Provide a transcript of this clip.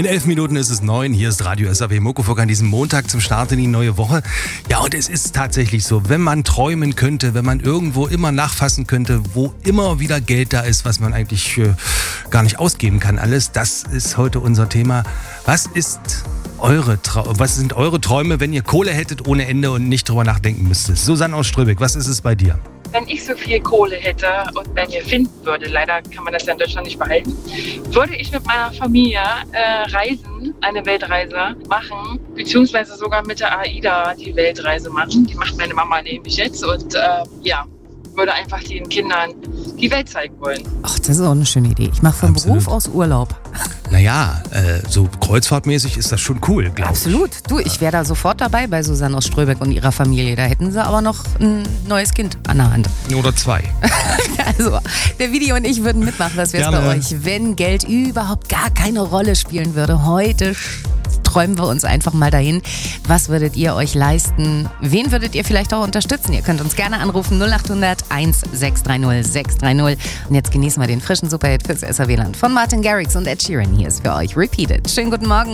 In 11 Minuten ist es 9. Hier ist Radio SAW Muckefuck an diesem Montag zum Start in die neue Woche. Ja, und es ist tatsächlich so, wenn man träumen könnte, wenn man irgendwo immer nachfassen könnte, wo immer wieder Geld da ist, was man eigentlich gar nicht ausgeben kann, alles, das ist heute unser Thema. Was sind eure Träume, wenn ihr Kohle hättet ohne Ende und nicht drüber nachdenken müsstet? Susanne aus Ströbeck, was ist es bei dir? Wenn ich so viel Kohle hätte und bei mir finden würde, leider kann man das ja in Deutschland nicht behalten, würde ich mit meiner Familie reisen, eine Weltreise machen, beziehungsweise sogar mit der AIDA die Weltreise machen. Die macht meine Mama nämlich jetzt und würde einfach den Kindern die Welt zeigen wollen. Ach, das ist auch eine schöne Idee. Ich mache vom Beruf aus Urlaub. Naja, so kreuzfahrtmäßig ist das schon cool, glaube ich. Absolut. Du, ich wäre da sofort dabei bei Susanne aus Ströbeck und ihrer Familie. Da hätten sie aber noch ein neues Kind an der Hand. Oder 2. Also, der Video und ich würden mitmachen. Was wäre es bei euch, wenn Geld überhaupt gar keine Rolle spielen würde? Heute träumen wir uns einfach mal dahin. Was würdet ihr euch leisten? Wen würdet ihr vielleicht auch unterstützen? Ihr könnt uns gerne anrufen 0800 1630 630. Und jetzt genießen wir den frischen Superhit fürs SAW-Land von Martin Garrix und Ed Sheeran. Hier ist für euch Repeated. Schönen guten Morgen.